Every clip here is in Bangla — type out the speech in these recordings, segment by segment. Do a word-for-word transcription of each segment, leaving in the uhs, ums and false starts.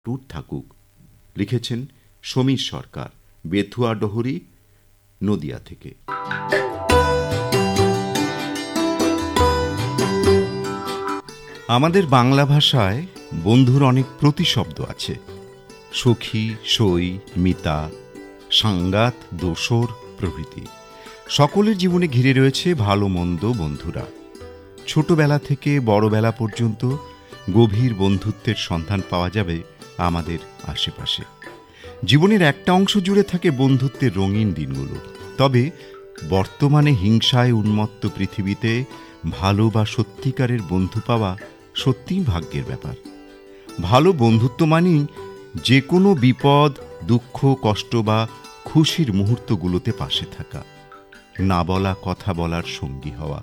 ট্যুর থাকুক। লিখেছেন সমীর সরকার, বেথুয়া ডহরি, নদিয়া থেকে। আমাদের বাংলা ভাষায় বন্ধুর অনেক প্রতিশব্দ আছে। সখী, সই, মিতা, সাঙ্গাত, দোসর প্রভৃতি। সকলের জীবনে ঘিরে রয়েছে ভালো মন্দ বন্ধুরা। ছোটবেলা থেকে বড়বেলা পর্যন্ত গভীর বন্ধুত্বের সন্ধান পাওয়া যাবে আমাদের আশেপাশে। জীবনের একটা অংশ জুড়ে থাকে বন্ধুত্বের রঙিন দিনগুলো। তবে বর্তমানে হিংসায় উন্মত্ত পৃথিবীতে ভালো বা সত্যিকারের বন্ধু পাওয়া সত্যিই ভাগ্যের ব্যাপার। ভালো বন্ধুত্ব মানেই যে কোনো বিপদ, দুঃখ, কষ্ট বা খুশির মুহূর্তগুলোতে পাশে থাকা, না বলা কথা বলার সঙ্গী হওয়া,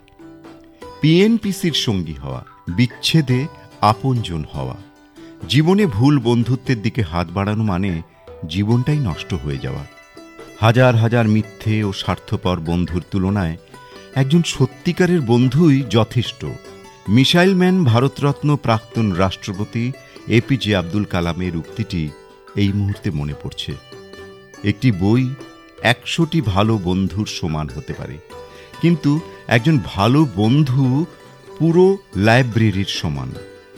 পিএনপিসির সঙ্গী হওয়া, বিচ্ছেদে আপনজন হওয়া। জীবনে ভুল বন্ধুত্বের দিকে হাত বাড়ানো মানে জীবনটাই নষ্ট হয়ে যাওয়া। হাজার হাজার মিথ্যে ও স্বার্থপর বন্ধুর তুলনায় একজন সত্যিকারের বন্ধুই যথেষ্ট। মিসাইল ম্যান ভারতরত্ন প্রাক্তন রাষ্ট্রপতি এপিজে আব্দুল কালামের উক্তিটি এই মুহূর্তে মনে পড়ছে। একটি বই একশোটি ভালো বন্ধুর সমান হতে পারে, কিন্তু একজন ভালো বন্ধু পুরো লাইব্রেরির সমান।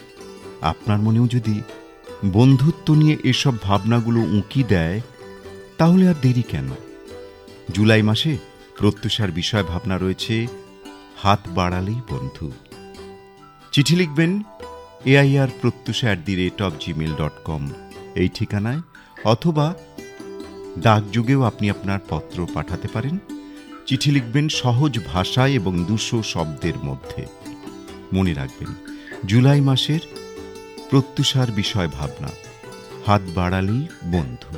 আপনার মনেও যদি বন্ধুত্ব নিয়ে এসব ভাবনাগুলো উঁকি দেয়, তাহলে আর দেরি কেন? জুলাই মাসে প্রত্যুষার বিষয় ভাবনা রয়েছে হাত বাড়ালেই বন্ধু। চিঠি লিখবেন AIR Pratyusha at the rate of Gmail dot com এই ঠিকানায়, অথবা ডাকযোগেও আপনি আপনার পত্র পাঠাতে পারেন। চিঠি লিখবেন সহজ ভাষায় এবং দুশো শব্দের মধ্যে। মনে রাখবেন, জুলাই মাসের প্রত্যুষার বিষয় ভাবনা হাত বাড়ালেই বন্ধু।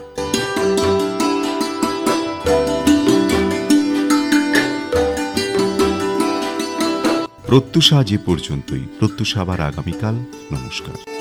প্রত্যুষা যে পর্যন্তই। প্রত্যুষা আবার আগামীকাল। নমস্কার।